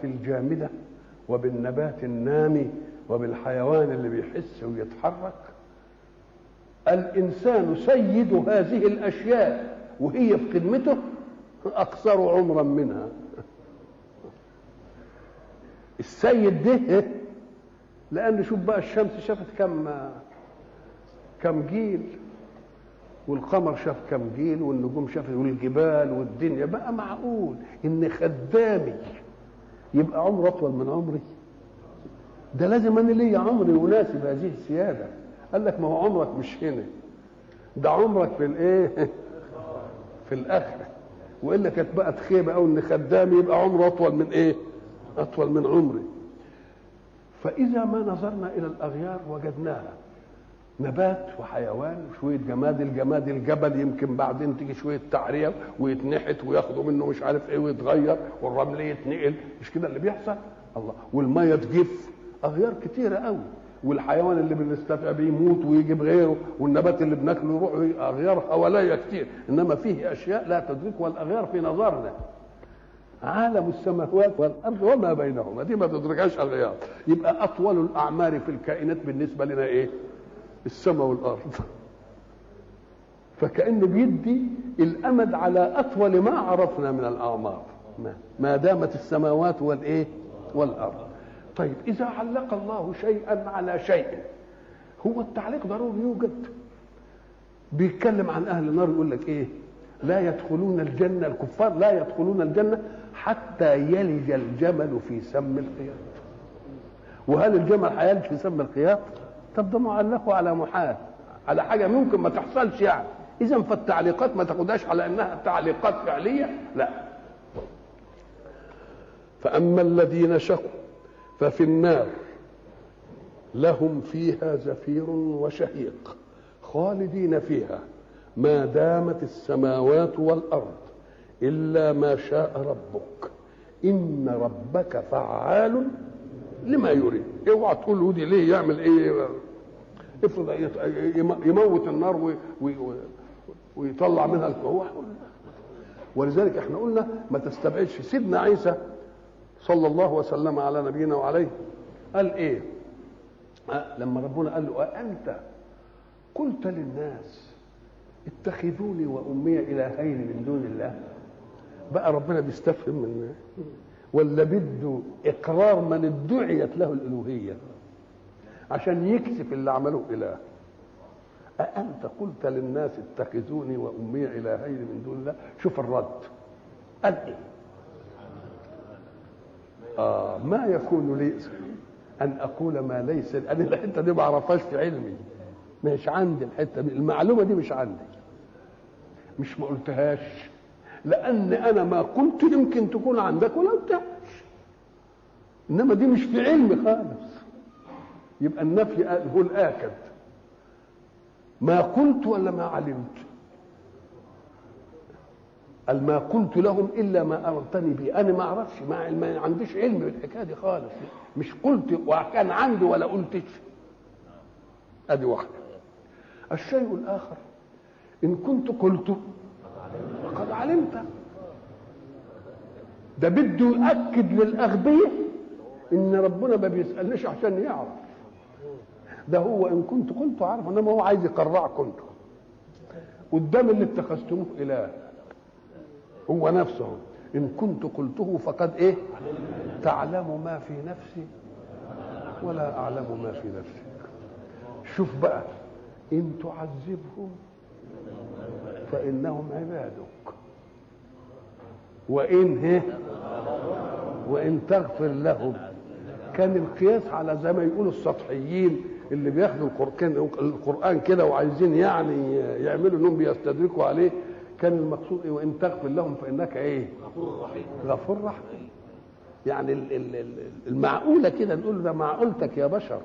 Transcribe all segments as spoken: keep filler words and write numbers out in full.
الجامدة وبالنبات النامي وبالحيوان اللي بيحس ويتحرك. الإنسان سيد هذه الأشياء وهي في خدمته أقصر عمرا منها. السيد ده لأن شوف بقى الشمس شافت كم كم جيل، والقمر شاف كم جيل، والنجوم شافت، والجبال والدنيا. بقى معقول إن خدامي يبقى عمره أطول من عمري؟ ده لازم أنا ليا عمر يناسب هذه السيادة. قال لك ما هو عمرك مش هنا، ده عمرك في الايه؟ في الاخره. والا كانت بقت خيبه او ان خدامي يبقى عمره اطول من ايه؟ اطول من عمري. فاذا ما نظرنا الى الاغيار وجدناها نبات وحيوان وشويه جماد. الجماد الجبل يمكن بعدين تيجي شويه تعريه ويتنحت وياخدوا منه مش عارف ايه ويتغير، والرمل يتنقل، مش كده اللي بيحصل؟ الله. والميه تجف، اغيار كتيره قوي. والحيوان اللي بنستفع بيموت ويجيب غيره، والنبات اللي بناكله يروح، اغيار حواليا كتير. انما فيه اشياء لا تدركها الاغيار في نظرنا. عالم السماوات والارض وما بينهما دي ما تدركهاش اغيار. يبقى اطول الاعمار في الكائنات بالنسبه لنا ايه؟ السماء والارض. فكأنه بيدي الامد على اطول ما عرفنا من الاعمار ما دامت السماوات والايه؟ والارض. طيب إذا علق الله شيئا على شيء، هو التعليق ضروري يوجد. بيتكلم عن أهل النار يقول لك إيه؟ لا يدخلون الجنة، الكفار لا يدخلون الجنة حتى يلج الجمل في سم الخياط. وهل الجمل هيلج في سم الخياط؟ طب ده معلقه على محال، على حاجة ممكن ما تحصلش يعني. إذا فالتعليقات ما تاخدهاش على أنها تعليقات فعلية، لا. فأما الذين شقوا ففي النار لهم فيها زفير وشهيق خالدين فيها ما دامت السماوات والأرض إلا ما شاء ربك إن ربك فعال لما يريد. اوعى تقول ودي ليه يعمل ايه؟ افرض يموت النار ويطلع منها الكهوع. ولذلك احنا قلنا ما تستبعدش. سيدنا عيسى صلى الله وسلم على نبينا وعليه قال ايه؟ أه لما ربنا قال له أأنت قلت للناس اتخذوني وأمي إلهين من دون الله؟ بقى ربنا بيستفهم من ولا بده إقرار من ادعيت له الألوهية عشان يكسف اللي عملوه إله. أأنت قلت للناس اتخذوني وأمي إلهين من دون الله؟ شوف الرد قال ايه؟ آه ما يكون لي أن أقول ما ليس أنا الحتة دي ما أعرفهاش في علمي، مش عندي الحتة دي، المعلومة دي مش عندي، مش ما قلتهاش لأن أنا ما قلت يمكن تكون عندك ولا قلتهاش، إنما دي مش في علمي خالص. يبقى النفي هو الآكد. ما قلت ولا ما علمت؟ قال ما قلت لهم الا ما امرتني به. انا ما اعرفش، ما, ما عنديش علم بالحكايه دي خالص، مش قلت وكان عندي ولا قلتش. ادي واحده. الشيء الاخر ان كنت قلت فقد علمت. ده بده يؤكد للاغبياء ان ربنا ما بيسالنيش عشان يعرف، ده هو ان كنت قلت عارف، انما هو عايز يقرعكم انتم قدام اللي اتخذتموه اله. هو نفسه إن كنت قلته فقد إيه؟ تعلم ما في نفسي ولا أعلم ما في نفسك. شوف بقى، إن تعذبهم فإنهم عبادك وإن هي وإن تغفر لهم. كان القياس على زي ما يقولوا السطحيين اللي بياخدوا القرآن كده وعايزين يعني يعملوا انهم بيستدركوا عليه، كان المقصود ايه؟ وان تغفر لهم فانك ايه؟ غفور رحيم. غفور رحيم. يعني المعقوله كده نقول ده معقولتك يا بشر،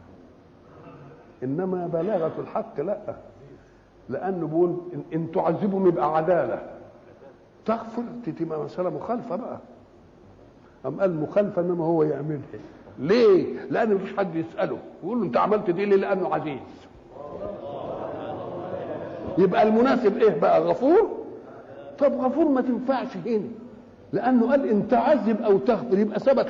انما بلاغه الحق لا، لانه بيقول ان تعذبهم يبقى عداله، تغفر تبقى مساله مخالفه بقى. أم قال مخالفه انما هو يعملها ليه؟ لان مفيش حد يساله يقول له انت عملت دي ليه؟ لانه عزيز. يبقى المناسب ايه بقى؟ غفور. طب غفور ما تنفعش هنا، لانه قال ان تعذب او تغفر، يبقى ثبت